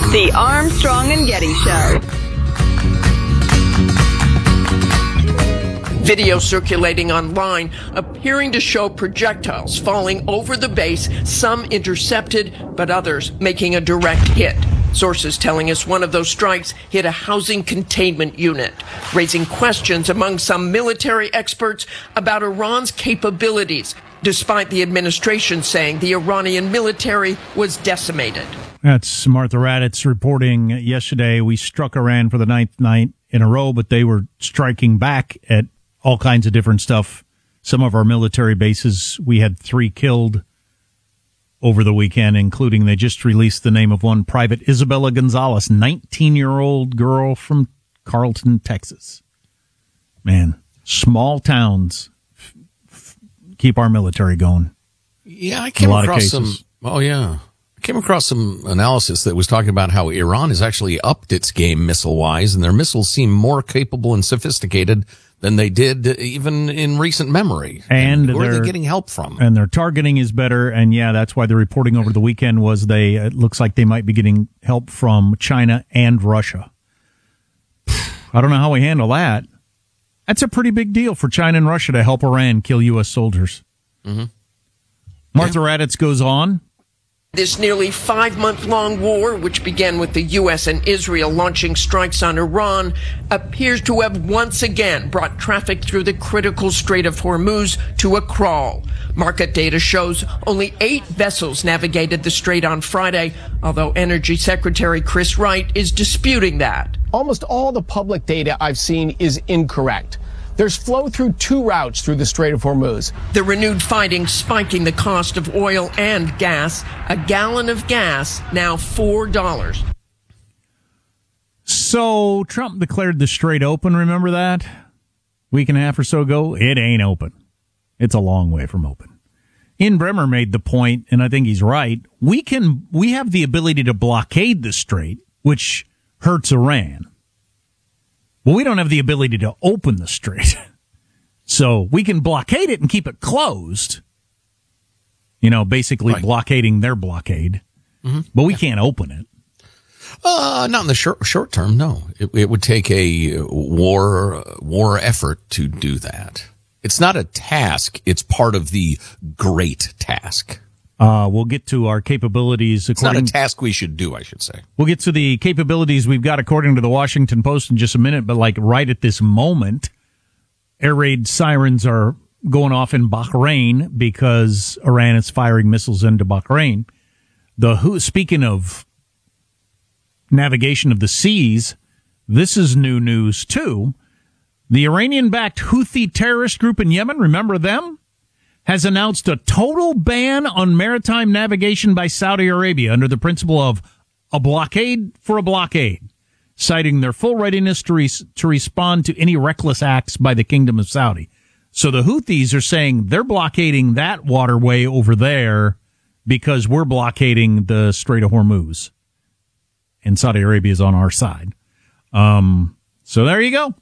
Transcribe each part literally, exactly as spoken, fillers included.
The Armstrong and Getty Show. Video circulating online appearing to show projectiles falling over the base, some intercepted, but others making a direct hit. Sources telling us one of those strikes hit a housing containment unit, raising questions among some military experts about Iran's capabilities, despite the administration saying the Iranian military was decimated. That's Martha Raddatz reporting yesterday. We struck Iran for the ninth night in a row, but they were striking back at all kinds of different stuff. Some of our military bases, we had three killed over the weekend, including they just released the name of one, Private Isabella Gonzalez, nineteen-year-old girl from Carlton, Texas. Man, small towns f- f- keep our military going. Yeah, I came across some. Oh, yeah. I came across some analysis that was talking about how Iran has actually upped its game missile-wise, and their missiles seem more capable and sophisticated than they did even in recent memory. And, and where are they getting help from? And their targeting is better, and yeah, that's why the reporting over the weekend was they, it looks like they might be getting help from China and Russia. I don't know how we handle that. That's a pretty big deal for China and Russia to help Iran kill U S soldiers. Mm-hmm. Martha yeah. Raddatz goes on. This nearly five-month-long war, which began with the U S and Israel launching strikes on Iran, appears to have once again brought traffic through the critical Strait of Hormuz to a crawl. Market data shows only eight vessels navigated the strait on Friday, although Energy Secretary Chris Wright is disputing that. Almost all the public data I've seen is incorrect. There's flow through two routes through the Strait of Hormuz. The renewed fighting spiking the cost of oil and gas. A gallon of gas now four dollars. So Trump declared the strait open, remember that? Week and a half or so ago? It ain't open. It's a long way from open. Ian Bremmer made the point, and I think he's right. We can, we have the ability to blockade the strait, which hurts Iran. Well, we don't have the ability to open the strait. So we can blockade it and keep it closed. You know, basically right. blockading their blockade. Mm-hmm. But we yeah. can't open it. Uh, not in the short, short term, no. It, it would take a war, war effort to do that. It's not a task. It's part of the great task. Uh, we'll get to our capabilities. It's not a task we should do, I should say. We'll get to the capabilities we've got according to the Washington Post in just a minute, but like right at this moment, air raid sirens are going off in Bahrain because Iran is firing missiles into Bahrain. The who, speaking of navigation of the seas, this is new news too. The Iranian-backed Houthi terrorist group in Yemen, remember them? Has announced a total ban on maritime navigation by Saudi Arabia under the principle of a blockade for a blockade, citing their full readiness to, re- to respond to any reckless acts by the Kingdom of Saudi. So the Houthis are saying they're blockading that waterway over there because we're blockading the Strait of Hormuz. And Saudi Arabia is on our side. Um, so there you go.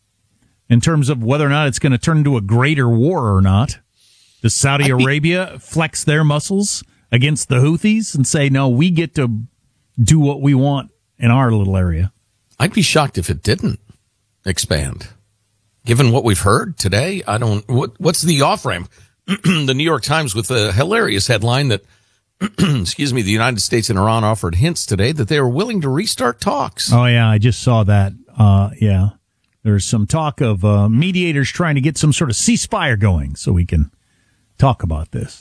In terms of whether or not it's going to turn into a greater war or not. Does Saudi Arabia flex their muscles against the Houthis and say, no, we get to do what we want in our little area? I'd be shocked if it didn't expand. Given what we've heard today, I don't, what, what's the off-ramp? The New York Times with a hilarious headline that, excuse me, the United States and Iran offered hints today that they are willing to restart talks. Oh, yeah, I just saw that. Uh, yeah. There's some talk of uh, mediators trying to get some sort of ceasefire going so we can talk about this.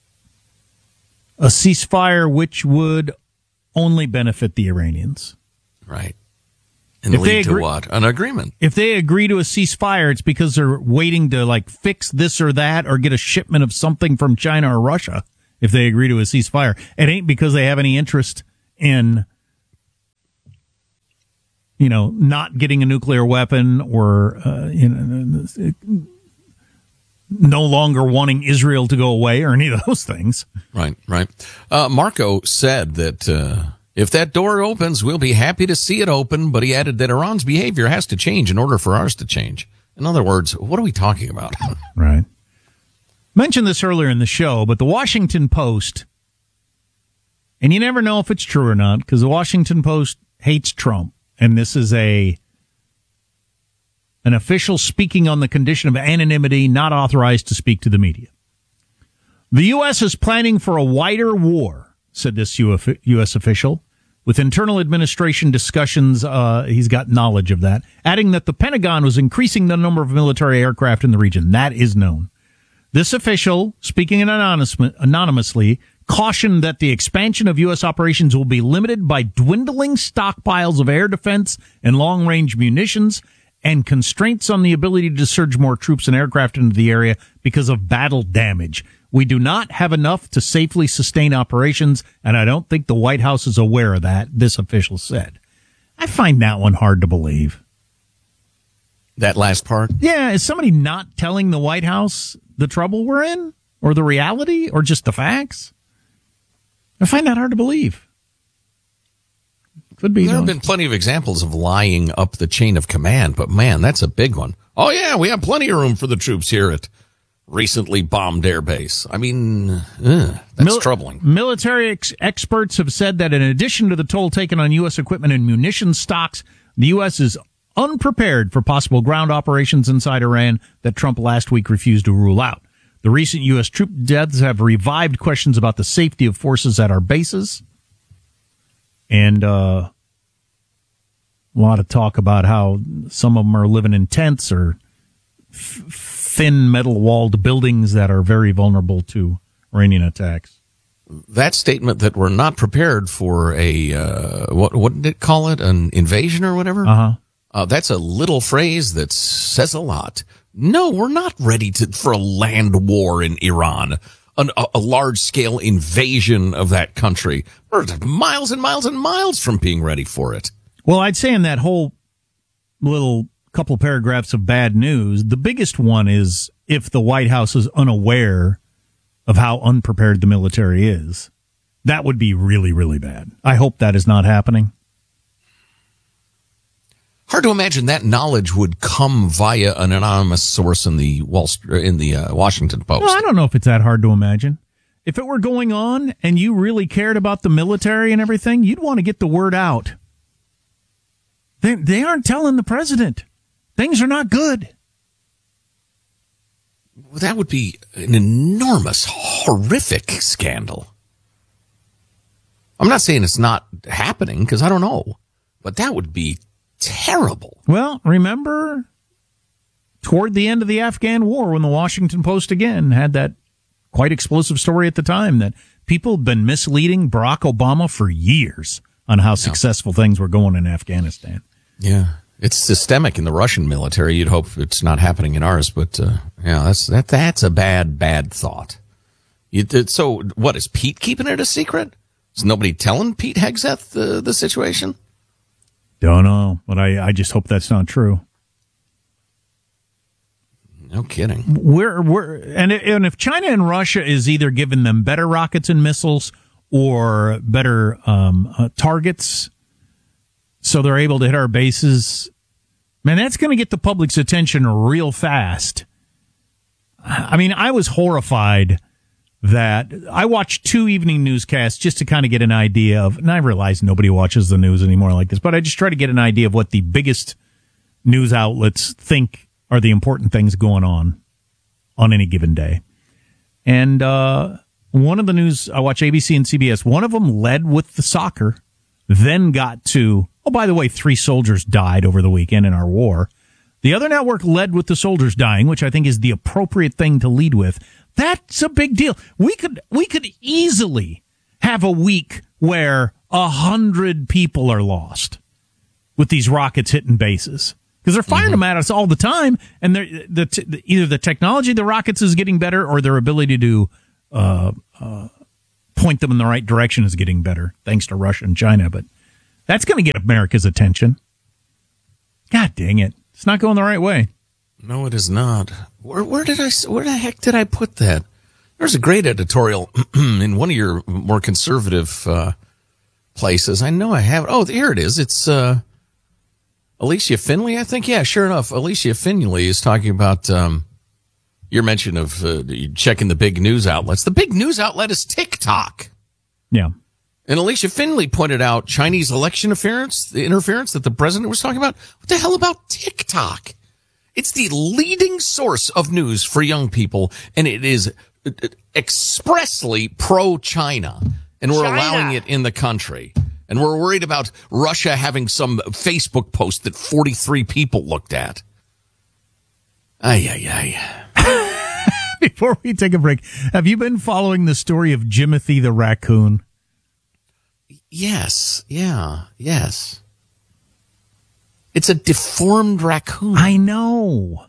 A ceasefire which would only benefit the Iranians. Right. And if lead they agree, to what? An agreement. If they agree to a ceasefire, it's because they're waiting to like fix this or that or get a shipment of something from China or Russia if they agree to a ceasefire. It ain't because they have any interest in, you know, not getting a nuclear weapon or, uh, you know, no longer wanting Israel to go away or any of those things. Right, right. Uh, Marco said that uh, if that door opens, we'll be happy to see it open, but he added that Iran's behavior has to change in order for ours to change. In other words, what are we talking about? Right. Mentioned this earlier in the show, but the Washington Post And you never know if it's true or not, because the Washington Post hates Trump. And this is a an official speaking on the condition of anonymity, not authorized to speak to the media. The U S is planning for a wider war, said this U S official. With internal administration discussions, uh, he's got knowledge of that, adding that the Pentagon was increasing the number of military aircraft in the region. That is known. This official, speaking anonymous, anonymously, cautioned that the expansion of U S operations will be limited by dwindling stockpiles of air defense and long-range munitions and constraints on the ability to surge more troops and aircraft into the area because of battle damage. We do not have enough to safely sustain operations, and I don't think the White House is aware of that, this official said. I find that one hard to believe. That last part? Yeah, is somebody not telling the White House the trouble we're in? Or the reality? Or just the facts? I find that hard to believe. Could be. There have though. been plenty of examples of lying up the chain of command, but man, that's a big one. Oh yeah, we have plenty of room for the troops here at recently bombed airbase. I mean, ugh, that's Mil- troubling. Military ex- experts have said that in addition to the toll taken on U S equipment and munitions stocks, the U S is unprepared for possible ground operations inside Iran that Trump last week refused to rule out. The recent U S troop deaths have revived questions about the safety of forces at our bases. And uh, a lot of talk about how some of them are living in tents or f- thin metal-walled buildings that are very vulnerable to Iranian attacks. That statement that we're not prepared for a, uh, what, what did it call it, an invasion or whatever? Uh-huh. Uh, that's a little phrase that says a lot. No, we're not ready to for a land war in Iran, An, a, a large-scale invasion of that country. We're miles and miles and miles from being ready for it. Well, I'd say in that whole little couple paragraphs of bad news, the biggest one is if the White House is unaware of how unprepared the military is. That would be really, really bad. I hope that is not happening. Hard to imagine that knowledge would come via an anonymous source in the Wall Street, in the uh, Washington Post. Well, I don't know if it's that hard to imagine. If it were going on and you really cared about the military and everything, you'd want to get the word out. They they aren't telling the president. Things are not good. That would be an enormous, horrific scandal. I'm not saying it's not happening because I don't know, but that would be terrible. Well, remember toward the end of the Afghan war when the Washington Post again had that quite explosive story at the time that people had been misleading Barack Obama for years on how successful things were going in Afghanistan. Yeah. It's systemic in the Russian military. You'd hope it's not happening in ours, but uh, yeah, that's that. That's a bad, bad thought. You, so, what is Pete keeping it a secret? Is nobody telling Pete Hegseth the the situation? Don't know, but I, I just hope that's not true. No kidding. We're we're and and if China and Russia is either giving them better rockets and missiles or better um, uh, targets, so they're able to hit our bases, man, that's going to get the public's attention real fast. I mean, I was horrified that I watched two evening newscasts just to kind of get an idea of, and I realize nobody watches the news anymore like this, but I just try to get an idea of what the biggest news outlets think are the important things going on on any given day. And uh, one of the news, I watch A B C and C B S, one of them led with the soccer, then got to, oh, by the way, three soldiers died over the weekend in our war. The other network led with the soldiers dying, which I think is the appropriate thing to lead with. That's a big deal. We could we could easily have a week where a hundred people are lost with these rockets hitting bases because they're firing mm-hmm. them at us all the time, and the, the either the technology of the rockets is getting better or their ability to uh, uh, point them in the right direction is getting better, thanks to Russia and China. But that's going to get America's attention. God dang it! It's not going the right way. No, it is not. Where, where did I? Where the heck did I put that? There's a great editorial in one of your more conservative uh, places. I know I have it. Oh, here it is. It's uh, Alicia Finley, I think. Yeah, sure enough. Alicia Finley is talking about um, your mention of uh, checking the big news outlets. The big news outlet is TikTok. Yeah. And Alicia Finley pointed out Chinese election interference, the interference that the president was talking about. What the hell about TikTok? It's the leading source of news for young people, and it is expressly pro-China. And we're China. allowing it in the country. And we're worried about Russia having some Facebook post that forty-three people looked at. Ay, ay, ay. Before we take a break, have you been following the story of Jimothy the raccoon? Yes, yeah, yes. It's a deformed raccoon. I know.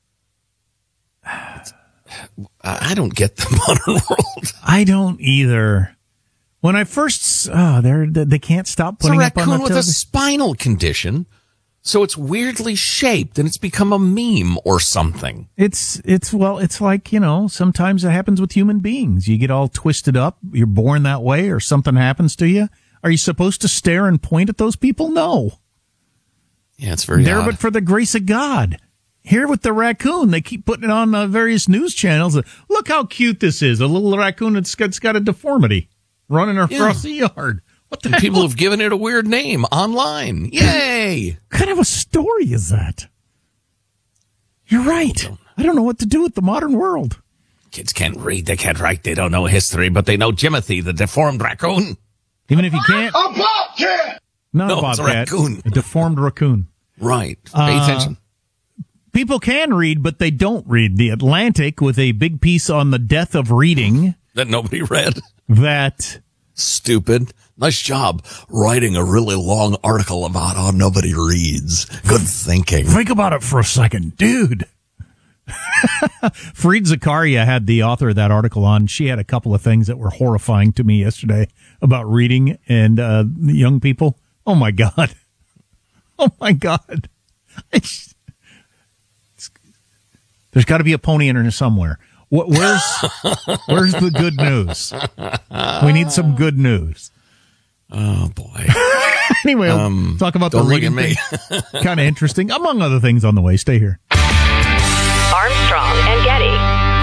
I don't get the modern world. I don't either. When I first, oh, they're, they can't stop It's a putting up on raccoon the with a television. spinal condition, so it's weirdly shaped, and it's become a meme or something. It's, it's, well, it's like, you know, sometimes it happens with human beings. You get all twisted up, you're born that way, or something happens to you. Are you supposed to stare and point at those people? No. Yeah, it's very There, odd. but for the grace of God. Here with the raccoon, they keep putting it on uh, various news channels. Look how cute this is. A little raccoon that's got, it's got a deformity running across the yard. What the And hell? people have given it a weird name online. Yay! What kind of a story is that? You're right. I don't know what to do with the modern world. Kids can't read, they can't write, they don't know history, but they know Jimothy, the deformed raccoon. Even if you can't. A bobcat! Not No, a it's a bobcat. raccoon. A deformed raccoon. Right. Pay Uh, attention. People can read, but they don't read. The Atlantic, with a big piece on the death of reading, That nobody read. that Stupid. Nice job writing a really long article about how nobody reads. Good thinking. think about it for a second, dude. Fareed Zakaria had the author of that article on. She had a couple of things that were horrifying to me yesterday about reading and uh, young people. Oh my God. Oh my God. It's, it's, there's got to be a pony in there somewhere. Wh- Where's where's the good news? We need some good news. Oh, boy. Anyway, we'll talk about the don't look reading at me. thing. Kind of interesting, among other things on the way. Stay here. Armstrong and Getty.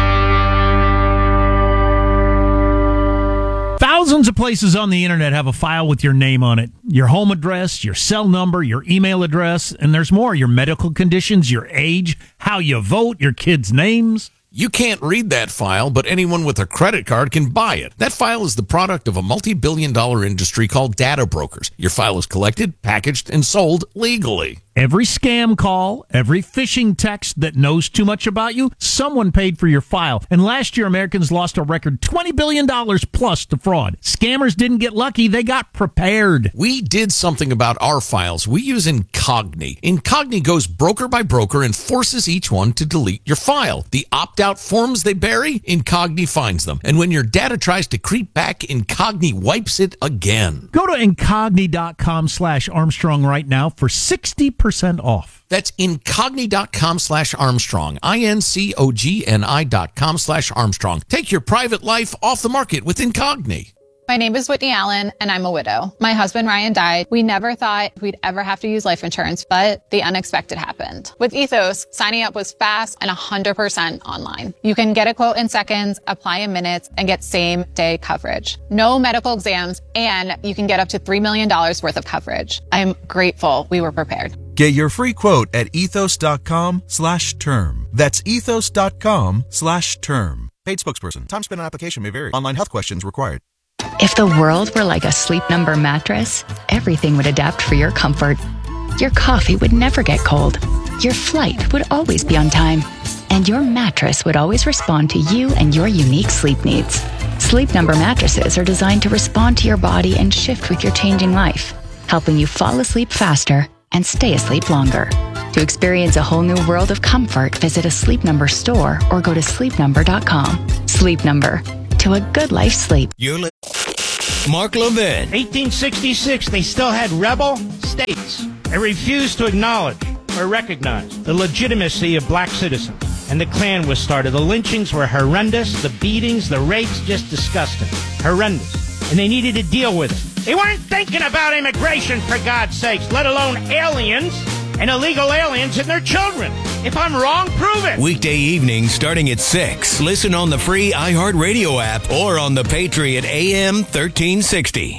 Thousands of places on the internet have a file with your name on it, your home address, your cell number, your email address, and there's more, your medical conditions, your age, how you vote, your kids' names. You can't read that file, but anyone with a credit card can buy it. That file is the product of a multi-billion dollar industry called data brokers. Your file is collected, packaged, and sold legally. Every scam call, every phishing text that knows too much about you, someone paid for your file. And last year, Americans lost a record twenty billion dollars plus to fraud. Scammers didn't get lucky. They got prepared. We did something about our files. We use Incogni. Incogni goes broker by broker and forces each one to delete your file. The opt-out forms they bury, Incogni finds them. And when your data tries to creep back, Incogni wipes it again. Go to incogni.com slash Armstrong right now for sixty percent off. That's incogni.com slash Armstrong. I-N-C-O-G-N-I dot com slash Armstrong. Take your private life off the market with Incogni. My name is Whitney Allen, and I'm a widow. My husband, Ryan, died. We never thought we'd ever have to use life insurance, but the unexpected happened. With Ethos, signing up was fast and one hundred percent online. You can get a quote in seconds, apply in minutes, and get same-day coverage. No medical exams, and you can get up to three million dollars worth of coverage. I'm grateful we were prepared. Get your free quote at ethos.com slash term. That's ethos.com slash term. Paid spokesperson. Time spent on application may vary. Online health questions required. If the world were like a Sleep Number mattress, everything would adapt for your comfort. Your coffee would never get cold. Your flight would always be on time. And your mattress would always respond to you and your unique sleep needs. Sleep Number mattresses are designed to respond to your body and shift with your changing life, helping you fall asleep faster and stay asleep longer. To experience a whole new world of comfort, visit a Sleep Number store or go to sleep number dot com. Sleep Number. To a good life sleep. You're li- Mark Levin. eighteen sixty-six, they still had rebel states. They refused to acknowledge or recognize the legitimacy of black citizens. And the Klan was started. The lynchings were horrendous. The beatings, the rapes, just disgusting. Horrendous. And they needed to deal with it. They weren't thinking about immigration, for God's sakes, let alone aliens and illegal aliens and their children. If I'm wrong, prove it. Weekday evenings starting at six. Listen on the free iHeartRadio app or on the Patriot A M thirteen sixty.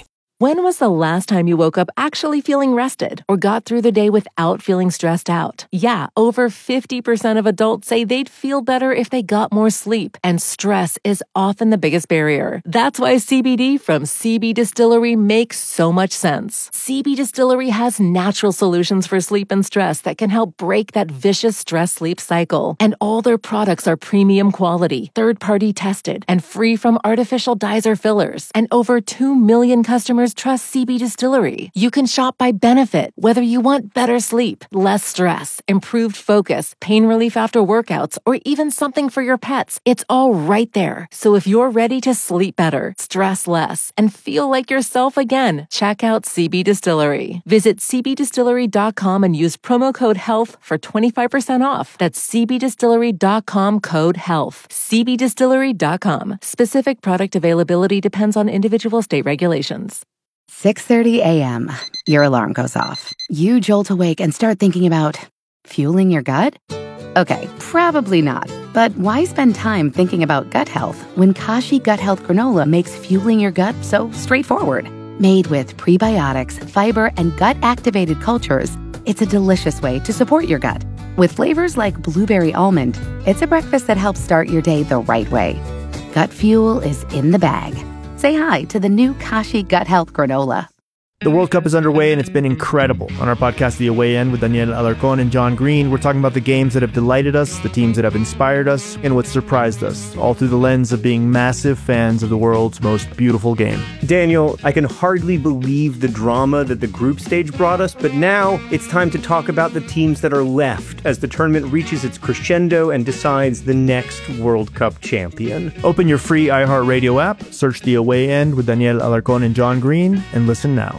When was the last time you woke up actually feeling rested or got through the day without feeling stressed out? Yeah, over fifty percent of adults say they'd feel better if they got more sleep, and stress is often the biggest barrier. That's why C B D from C B Distillery makes so much sense. C B Distillery has natural solutions for sleep and stress that can help break that vicious stress-sleep cycle. And all their products are premium quality, third-party tested, and free from artificial dyes or fillers. And over two million customers trust C B Distillery. You can shop by benefit, whether you want better sleep, less stress, improved focus, pain relief after workouts, or even something for your pets. It's all right there. So if you're ready to sleep better, stress less, and feel like yourself again, check out C B Distillery. Visit c b distillery dot com and use promo code HEALTH for twenty-five percent off. That's c b distillery dot com code HEALTH. c b distillery dot com. Specific product availability depends on individual state regulations. six thirty a.m. Your alarm goes off. You jolt awake and start thinking about fueling your gut? Okay, probably not. But why spend time thinking about gut health when Kashi Gut Health Granola makes fueling your gut so straightforward? Made with prebiotics, fiber, and gut-activated cultures, it's a delicious way to support your gut. With flavors like blueberry almond, it's a breakfast that helps start your day the right way. Gut fuel is in the bag. Say hi to the new Kashi Gut Health Granola. The World Cup is underway and it's been incredible. On our podcast, The Away End, with Daniel Alarcón and John Green, we're talking about the games that have delighted us, the teams that have inspired us, and what surprised us, all through the lens of being massive fans of the world's most beautiful game. Daniel, I can hardly believe the drama that the group stage brought us, but now it's time to talk about the teams that are left as the tournament reaches its crescendo and decides the next World Cup champion. Open your free iHeartRadio app, search The Away End with Daniel Alarcón and John Green, and listen now.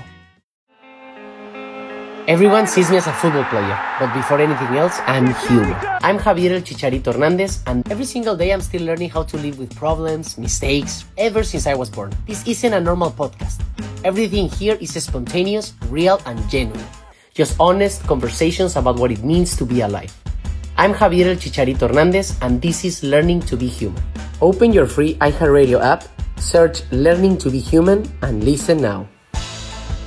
Everyone sees me as a football player, but before anything else, I'm human. I'm Javier El Chicharito Hernandez, and every single day I'm still learning how to live with problems, mistakes, ever since I was born. This isn't a normal podcast. Everything here is spontaneous, real, and genuine. Just honest conversations about what it means to be alive. I'm Javier El Chicharito Hernandez, and this is Learning to be Human. Open your free iHeartRadio app, search Learning to be Human, and listen now.